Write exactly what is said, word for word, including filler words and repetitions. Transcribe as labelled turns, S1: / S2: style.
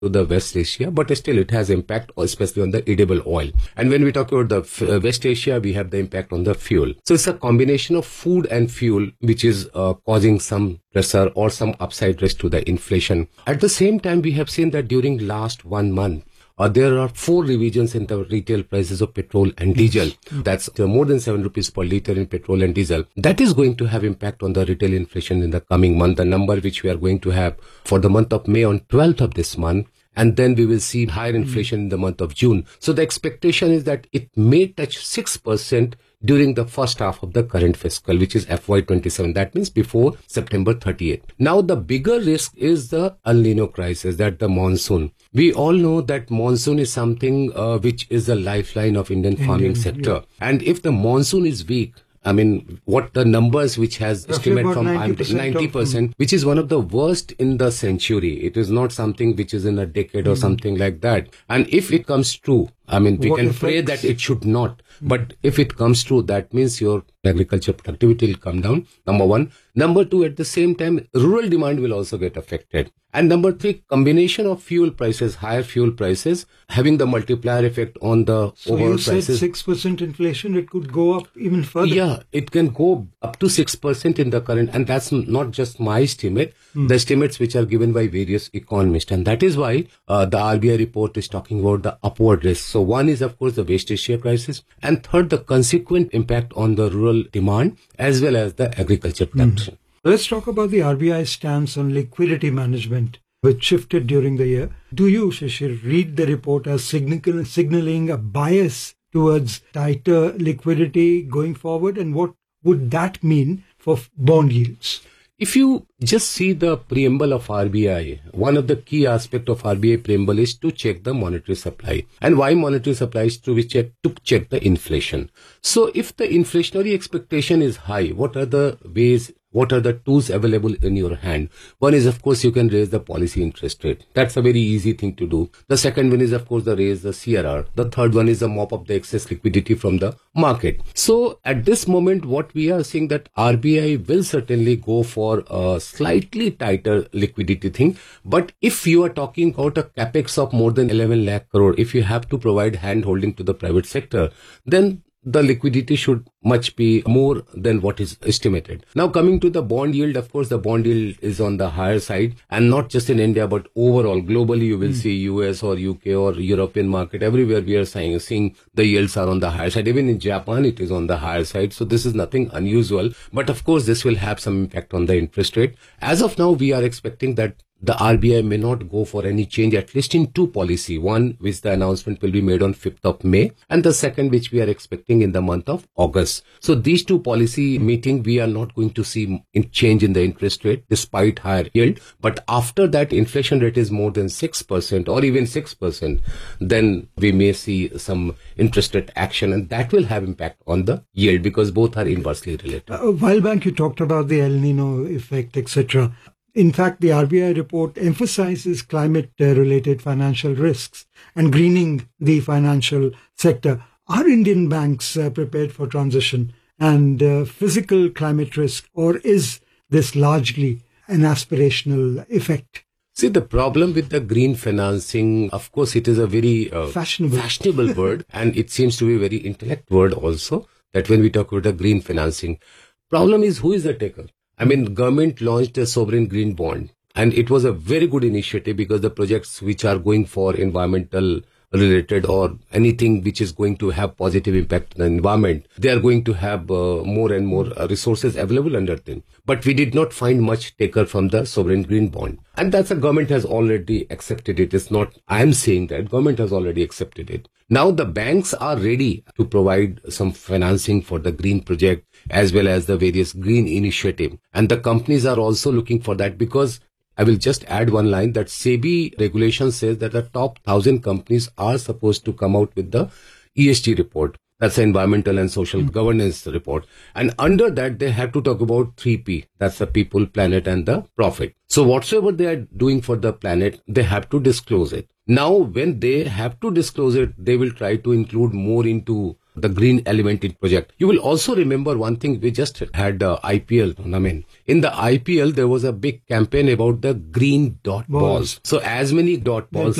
S1: to the West Asia, but still it has impact, especially on the edible oil. And when we talk about the uh, West Asia, we have the impact on the fuel. So it's a combination of food and fuel which is uh, causing some pressure or some upside risk to the inflation. At the same time, we have seen that during last one month, Uh, there are four revisions in the retail prices of petrol and diesel. That's uh, more than seven rupees per litre in petrol and diesel. That is going to have impact on the retail inflation in the coming month. The number which we are going to have for the month of May on twelfth of this month. And then we will see higher inflation in the month of June. So the expectation is that it may touch six percent during the first half of the current fiscal, which is F Y twenty-seven. That means before September thirtieth. Now, the bigger risk is the El Nino crisis, that the monsoon. We all know that monsoon is something uh, which is the lifeline of Indian farming Indian, sector. Yeah. And if the monsoon is weak, I mean, what the numbers which has
S2: Roughly
S1: estimate from
S2: ninety
S1: percent, which is one of the worst in the century. It is not something which is in a decade or mm. something like that. And if it comes true, I mean, we what can effects? pray that it should not. But if it comes true, that means your agriculture productivity will come down, number one. Number two, at the same time, rural demand will also get affected. And number three, combination of fuel prices, higher fuel prices, having the multiplier effect on the
S2: so
S1: overall
S2: you said
S1: prices.
S2: six percent inflation, it could go up even further.
S1: Yeah, it can go up to six percent in the current, and that's not just my estimate, hmm. the estimates which are given by various economists. And that is why uh, the R B I report is talking about the upward risk. So one is, of course, the West Asia crisis. And third, the consequent impact on the rural demand as well as the agriculture production.
S2: Hmm. Let's talk about the R B I stance on liquidity management, which shifted during the year. Do you, Shishir, read the report as signal, signaling a bias towards tighter liquidity going forward? And what would that mean for bond yields?
S1: If you just see the preamble of R B I, one of the key aspects of R B I preamble is to check the monetary supply. And why monetary supply is to check, to check the inflation. So if the inflationary expectation is high, what are the ways, what are the tools available in your hand? One is, of course, you can raise the policy interest rate. That's a very easy thing to do. The second one is, of course, the raise the C R R. The third one is the mop up the excess liquidity from the market. So at this moment, what we are seeing that R B I will certainly go for a slightly tighter liquidity thing. But if you are talking about a capex of more than eleven lakh crore, if you have to provide hand holding to the private sector, then the liquidity should much be more than what is estimated. Now coming to the bond yield, of course, the bond yield is on the higher side, and not just in India, but overall, globally, you will mm. see U S or U K or European market, everywhere we are seeing, seeing the yields are on the higher side. Even in Japan, it is on the higher side. So this is nothing unusual. But of course, this will have some impact on the interest rate. As of now, we are expecting that the R B I may not go for any change, at least in two policy. One, which the announcement will be made on fifth of May, and the second, which we are expecting in the month of August. So these two policy meeting, we are not going to see in change in the interest rate despite higher yield. But after that, inflation rate is more than six percent or even six percent, then we may see some interest rate action, and that will have impact on the yield because both are inversely related.
S2: A while back, you talked about the El Nino effect, et cetera. In fact, the R B I report emphasizes climate-related financial risks and greening the financial sector. Are Indian banks uh, prepared for transition and uh, physical climate risk, or is this largely an aspirational effect?
S1: See, the problem with the green financing, of course, it is a very uh,
S2: fashionable,
S1: fashionable word, and it seems to be a very intellect word also, that when we talk about the green financing, problem is who is the taker? I mean, government launched a sovereign green bond, and it was a very good initiative because the projects which are going for environmental related or anything which is going to have positive impact on the environment, they are going to have uh, more and more uh, resources available under them. But we did not find much taker from the sovereign green bond. And that's a government has already accepted it. It's not, I am saying that government has already accepted it. Now the banks are ready to provide some financing for the green project as well as the various green initiative. And the companies are also looking for that, because I will just add one line that SEBI regulation says that the top thousand companies are supposed to come out with the E S G report. That's the environmental and social mm. governance report. And under that, they have to talk about three P. That's the people, planet, and the profit. So whatsoever they are doing for the planet, they have to disclose it. Now, when they have to disclose it, they will try to include more into the green element in project. You will also remember one thing, we just had the I P L tournament. In the I P L, there was a big campaign about the green dot balls. balls. So as many dot balls